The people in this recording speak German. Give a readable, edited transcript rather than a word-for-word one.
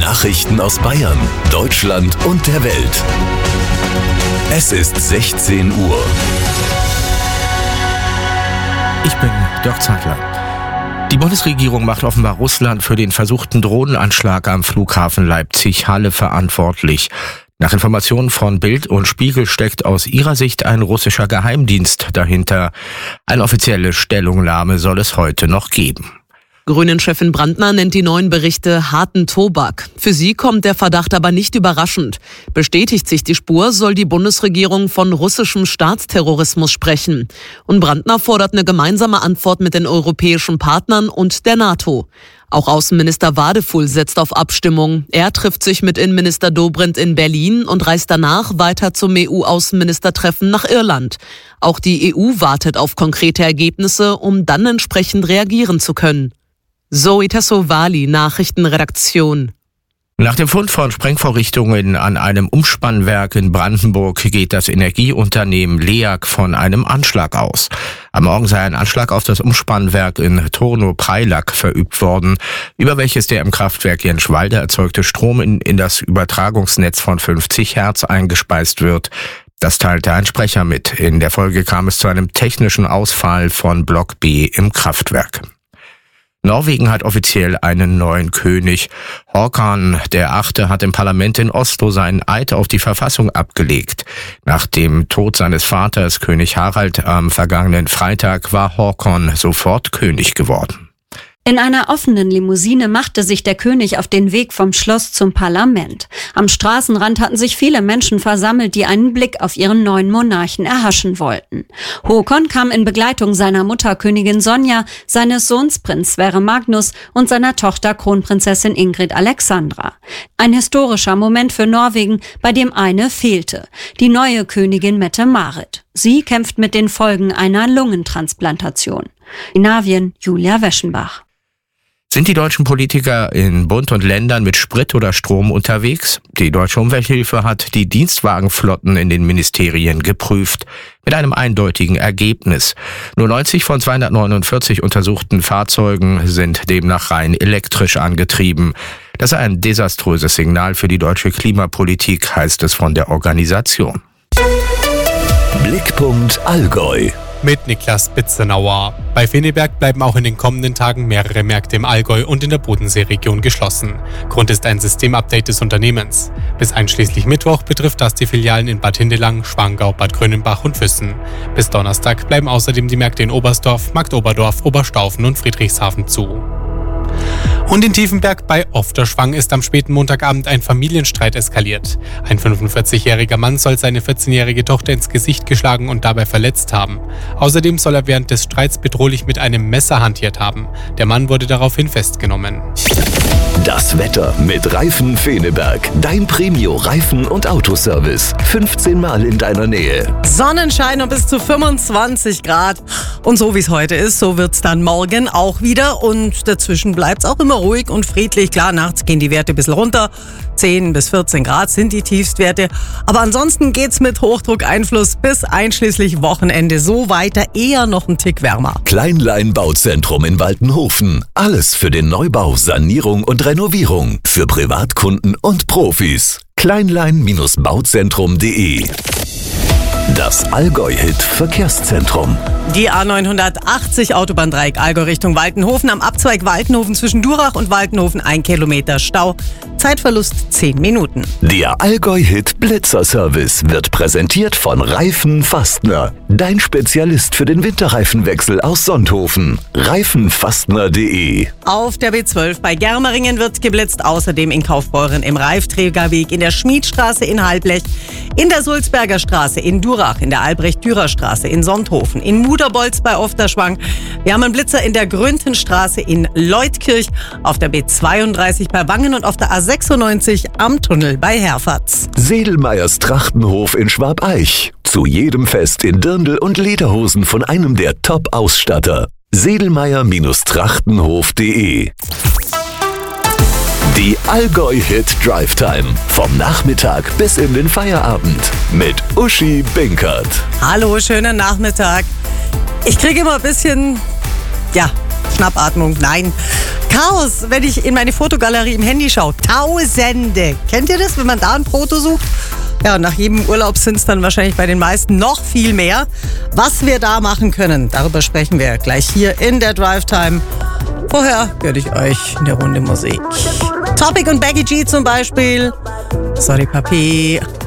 Nachrichten aus Bayern, Deutschland und der Welt. Es ist 16 Uhr. Ich bin Dirk Zeitler. Die Bundesregierung macht offenbar Russland für den versuchten Drohnenanschlag am Flughafen Leipzig-Halle verantwortlich. Nach Informationen von Bild und Spiegel steckt aus ihrer Sicht ein russischer Geheimdienst dahinter. Eine offizielle Stellungnahme soll es heute noch geben. Grünen-Chefin Brandner nennt die neuen Berichte harten Tobak. Für sie kommt der Verdacht aber nicht überraschend. Bestätigt sich die Spur, soll die Bundesregierung von russischem Staatsterrorismus sprechen. Und Brandner fordert eine gemeinsame Antwort mit den europäischen Partnern und der NATO. Auch Außenminister Wadefuhl setzt auf Abstimmung. Er trifft sich mit Innenminister Dobrindt in Berlin und reist danach weiter zum EU-Außenministertreffen nach Irland. Auch die EU wartet auf konkrete Ergebnisse, um dann entsprechend reagieren zu können. Zoe Tassovali, Nachrichtenredaktion. Nach dem Fund von Sprengvorrichtungen an einem Umspannwerk in Brandenburg geht das Energieunternehmen LEAG von einem Anschlag aus. Am Morgen sei ein Anschlag auf das Umspannwerk in Turno-Preilack verübt worden, über welches der im Kraftwerk Jenschwalde erzeugte Strom in das Übertragungsnetz von 50 Hertz eingespeist wird. Das teilte ein Sprecher mit. In der Folge kam es zu einem technischen Ausfall von Block B im Kraftwerk. Norwegen hat offiziell einen neuen König. Håkon VIII. Hat im Parlament in Oslo seinen Eid auf die Verfassung abgelegt. Nach dem Tod seines Vaters, König Harald, am vergangenen Freitag war Håkon sofort König geworden. In einer offenen Limousine machte sich der König auf den Weg vom Schloss zum Parlament. Am Straßenrand hatten sich viele Menschen versammelt, die einen Blick auf ihren neuen Monarchen erhaschen wollten. Håkon kam in Begleitung seiner Mutter Königin Sonja, seines Sohns Prinz Sverre Magnus und seiner Tochter Kronprinzessin Ingrid Alexandra. Ein historischer Moment für Norwegen, bei dem eine fehlte: die neue Königin Mette-Marit. Sie kämpft mit den Folgen einer Lungentransplantation. Skandinavien, Julia Weschenbach. Sind die deutschen Politiker in Bund und Ländern mit Sprit oder Strom unterwegs? Die Deutsche Umwelthilfe hat die Dienstwagenflotten in den Ministerien geprüft, mit einem eindeutigen Ergebnis. Nur 90 von 249 untersuchten Fahrzeugen sind demnach rein elektrisch angetrieben. Das sei ein desaströses Signal für die deutsche Klimapolitik, heißt es von der Organisation. Blickpunkt Allgäu. Mit Niklas Bitzenauer. Bei Feneberg bleiben auch in den kommenden Tagen mehrere Märkte im Allgäu und in der Bodenseeregion geschlossen. Grund ist ein Systemupdate des Unternehmens. Bis einschließlich Mittwoch betrifft das die Filialen in Bad Hindelang, Schwangau, Bad Grönenbach und Füssen. Bis Donnerstag bleiben außerdem die Märkte in Oberstdorf, Marktoberdorf, Oberstaufen und Friedrichshafen zu. Und in Tiefenberg bei Ofterschwang ist am späten Montagabend ein Familienstreit eskaliert. Ein 45-jähriger Mann soll seine 14-jährige Tochter ins Gesicht geschlagen und dabei verletzt haben. Außerdem soll er während des Streits bedrohlich mit einem Messer hantiert haben. Der Mann wurde daraufhin festgenommen. Das Wetter mit Reifen Feneberg. Dein Premio-Reifen- und Autoservice. 15 Mal in deiner Nähe. Sonnenschein und bis zu 25 Grad. Und so wie es heute ist, so wird's dann morgen auch wieder. Und dazwischen bleibt's auch immer ruhig und friedlich. Klar, nachts gehen die Werte ein bisschen runter. 10 bis 14 Grad sind die Tiefstwerte. Aber ansonsten geht's mit Hochdruckeinfluss bis einschließlich Wochenende so weiter, eher noch ein Tick wärmer. Kleinlein Bauzentrum in Waltenhofen. Alles für den Neubau, Sanierung und Renovierung. Für Privatkunden und Profis. Kleinlein-bauzentrum.de. Das Allgäu-Hit Verkehrszentrum. Die A980 Autobahndreieck Allgäu Richtung Waltenhofen. Am Abzweig Waltenhofen zwischen Durach und Waltenhofen 1 Kilometer Stau. Zeitverlust 10 Minuten. Der Allgäu-Hit Blitzer-Service wird präsentiert von Reifen Fastner. Dein Spezialist für den Winterreifenwechsel aus Sonthofen. Reifenfastner.de. Auf der B12 bei Germeringen wird geblitzt. Außerdem in Kaufbeuren im Reifträgerweg, in der Schmiedstraße in Halblech, in der Sulzberger Straße in Durach, in der Albrecht-Dürer-Straße in Sonthofen, in Muderbolz bei Ofterschwang. Wir haben einen Blitzer in der Grüntenstraße in Leutkirch, auf der B32 bei Wangen und auf der A96 am Tunnel bei Herfatz. Sedelmeyers Trachtenhof in Schwabeich. Zu jedem Fest in Dirndl und Lederhosen von einem der Top-Ausstatter. Sedelmeyer-Trachtenhof.de. Die Allgäu-Hit Drive Time. Vom Nachmittag bis in den Feierabend. Mit Uschi Binkert. Hallo, schönen Nachmittag. Ich kriege immer ein bisschen, Schnappatmung. Nein, Chaos, wenn ich in meine Fotogalerie im Handy schaue. Tausende. Kennt ihr das, wenn man da ein Foto sucht? Ja, und nach jedem Urlaub sind es dann wahrscheinlich bei den meisten noch viel mehr. Was wir da machen können, darüber sprechen wir gleich hier in der Drive Time. Vorher gönne ich euch eine Runde Musik. Topic und Becky G zum Beispiel. Sorry, Papi.